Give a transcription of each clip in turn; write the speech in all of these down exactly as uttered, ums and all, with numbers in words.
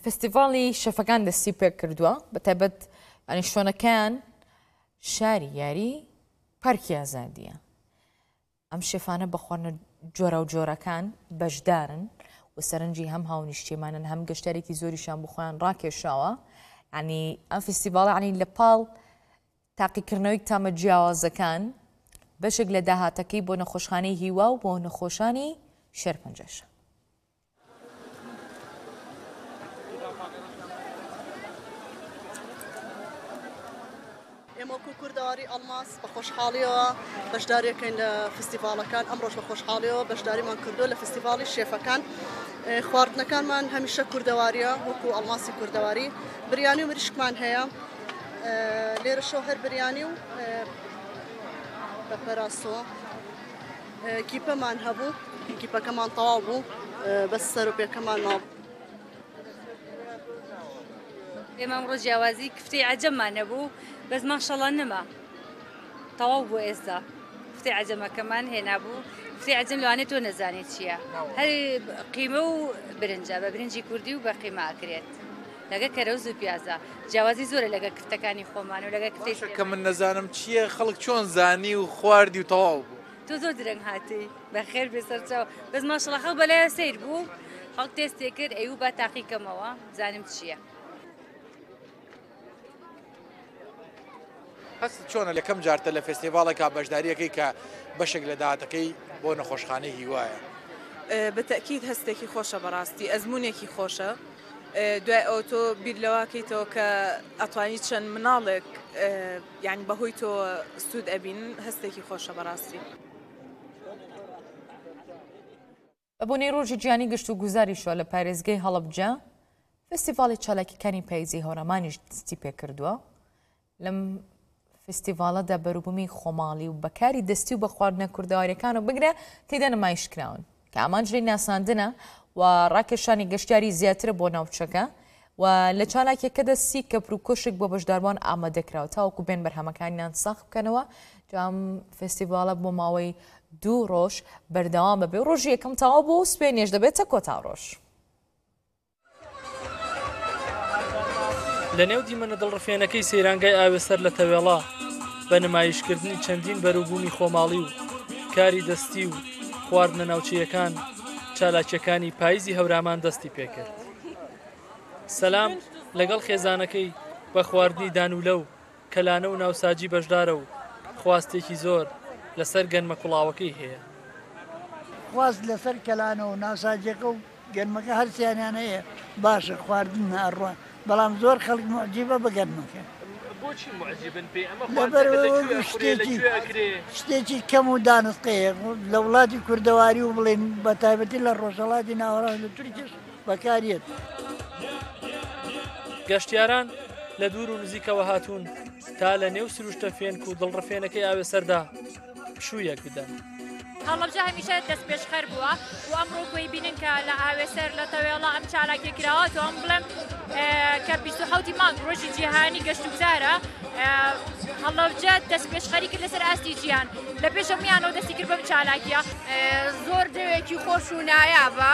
فستیڤاڵی شەفەکان دەستی پێ کردووە بەتایبەت ئەنی شوێنەکان شاری یاری پارکی ئازادیە. ئەم شێفانە بە خواردنە جۆرە و جۆرەکان بەشدارن و سەرنجی هەم هاونیشتێمانن هەم گەشتارێکی زۆریشان بۆ خۆیان ڕاکێشاوە. ینی ئەم فستیڤاڵە ینی لە پاڵ تاقیکردنەوەی تامە جیاوازەکان بەشێک لە داهاتەکەی بۆ نەخۆشخانەی هیوا و بۆ نەخۆشانی شێرپەنجەشە. ئێمە کوردەواری ئەڵماس بە خۆشحاڵیەوە بەشداریەکەین لە فستیڤاڵەکان. ئەمڕۆژ بە خۆشحاڵیەوە بەشداریمان کردو لە فستیڤاڵی شێفەکان. خواردنەکانمان هەمیشە کوردەواریە وەکو ئەڵماسی کوردەواری. بریانی و مریشکمان هەیە لێرە شۆ هەر بریانی و بە پەراسۆ. گیپەمان هەبوو، گیپەکەمان تەواو بوو بەس سەرۆپێکەمان ماوە. ئێمە ئەمڕۆ جیاوازی کفتەی عەجەممان هەبوو بەس ماشەڵڵا نەما تەواو بوو ئێستا. کفتەی عەجەمەکەمان هێنابوو. کفتەی عەجەم لەوانێت تۆ نەزانێت چییە. هەر قیمە و برنجە بە برنجی کوردی و بە قیمە ئەکرێت لەگە کەرەوز و پیازە. جیاوازی زۆرە لەگە کفتەکانی خۆمان و لەگە کفتەی کە من نەزانم چییە خەڵک چۆن زانی و خواردی و تەواو بوو. تۆ زۆر درەنگ هاتی بەخێر بێسەرچاو بەس ماشەڵڵا خەڵک بەلایە سەیر بوو. خەڵک تێستێ کرد ئەیوو با تاقیکەمەوە زانم چییە. هەست چۆنە لەکەم جارتە لە فستیڤاڵێکا بەشداریەکەی کە بەشێک لە داهاتەکەی بۆ نەخۆشخانەی هیوایە؟ بەتەکید هەستێکی خۆشە بەڕاستی ئەزمونێکی خۆشە. دوای ئەو تۆ بیر لەواکەیتەوە کە ئەتوانی چەند مناڵێک یعنی بەهۆی تۆ سوود ئەبین هەستێکی خۆشە بەڕاستی. بەبوونی ڕۆژی جیهانی گشت و گوزاریشەوە لە پارێزگای هەڵەبجە فستیڤاڵی چالاکیەکانی پاییزی هەورەمانیش دەستی پێ کردووە. لەم فستیڤاڵەدا بەروبوومی خۆماڵی و بەکاری دەستی و بە خواردنە کوردەواریەکان و بگرە تێدا نمایشکراون کە ئامانجی ناساندنە و ڕاکێشانی گەشتیاری زیاترە بۆ ناوچەکە و لە چالاکیەکەدا سی کەپر و کۆشێک بۆ بەشداروان ئامادەکراوە تاوەکو بێن بەرهەمەکانیان ساخ بکەنەوە. جام فستیڤاڵە بۆ ماوەی دوو ڕۆژ بەردەوام بەبێ و ڕۆژی یەکەم تەواو بۆ و سبێنێش دەبێتە کۆتا ڕۆژ. لە نێو دیمەنە دڵڕفێنەکەی سەیرانگای ئاوێسەر لە تەوێڵا بە نمایشکردنی چەندین بەروبوومی خۆماڵی و کاری دەستی و خواردنە ناوچەیەکان چالاکیەکانی پاییزی هەورامان دەستی پێکرد. سەلام لەگەڵ خێزانەکەی بە خواردنی دانولە و کەلانە و ناوساجی بەشدارە و خواستێکی زۆر لەسەر گەنمە کوڵاوەکەی هەیە. خواست لەسەر کەلانە و ناوساجەکە و گەنمەکە هەرسیانیان هەیە باشە خواردن هەڕوان بەڵام زۆر خەڵک معجیبە بە گەنمەکە. بۆچی معجبن پێ؟ لەبەر شتێکی کەم و دانسقەیە لە وڵاتی کوردەواری و بڵێن بە تایبەتی لە ڕۆژهەڵاتی ناوەڕاست لە تورکیش بەکارێت. گەشتیاران لە دوور و نزیکەوە هاتوون تا لە نێو سروشتە فێنک و دڵڕفێنەکەی ئاوێسەردا پشوویەک بدەن. هەڵەبجە هەمیشە دەست پێشخەر بووە و ئەمڕۆ گوێی بینن کە لە ئاوێسەر لە تەوێڵە ئەم چالاکی کراوە و ئەم بڵێم کە بیست و حەوتی مانگ ڕۆژی جیهانی گەشت و گوزارە هەڵەبجە دەست پێشخەری کرد لەسەر ئاستی جیهان لە پێش ئەمیانەوە دەستی کرد بەم چالاکیە. زۆر دەوێکی خۆش و نایابە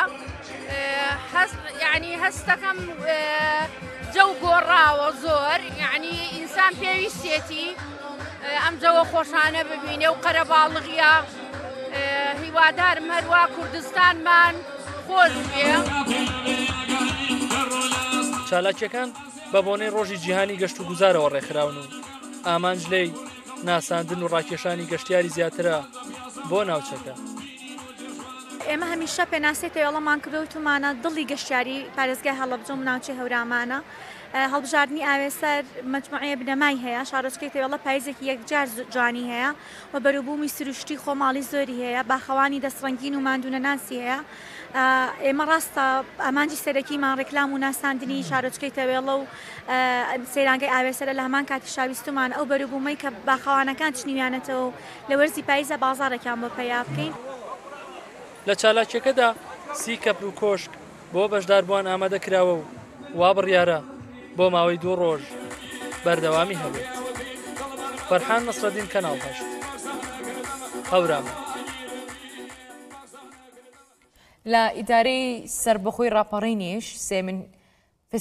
یعنی هەستەکەم جەو گۆڕاوە زۆر یعنی ئینسان پێویستێتی ئەم جەوە خۆشانە ببینێ و قەرەباڵغیە. هیوادارم هەروە کوردستانمان خۆش بێ. چالاکیەکان بە بۆنەی ڕۆژی جیهانی گەشت و گوزارەوە ڕێکخراون و ئامانج لێی ناساندن و ڕاکێشانی گەشتیاری زیاترە بۆ ناوچەکە. ئێمە هەمیشە پێناسێت تەوێڵەمان کردوتمانە دڵی گەشتیاری پارێزگای هەڵەبجە و ناوچەی هەورامانە. هەڵبژاردننی ئاوێسەر مجموعەیە بنەمای هەیە شارۆچکەی تەوێڵە پاییزێکی یەکجار جوانی هەیە و بەروبوومی سروشتی خۆماڵی زۆری هەیە باخەوانی دەستڕەنگین و ماندونە ناسی هەیە. ئێمە ڕاستە ئامانجی سەرەکیمان ڕێکلام و ناساندنی شارۆچکەی تەوێڵە و سەیرانگەی ئاوێسەرە لە هەمان کاتی شاویستمان ئەو بەروبوومەی کە باخەوانەکان چنیویانێتەوە لە وەرزی پاییزە بازاڕێکیان بۆ پەیا بکەین. لە چالاکیەکەدا سی کەپر و کۆشک بۆ بەشداربووان ئامادە کراوە و وا بڕیارە بۆ ماوەی دوو ڕۆژ بەردەوامی هەبێت. فەرحان نەسرەدین کەناڵ هەشت هەورامە. لە ئیدارەی سربەخۆی ڕاپەڕینیش سێمن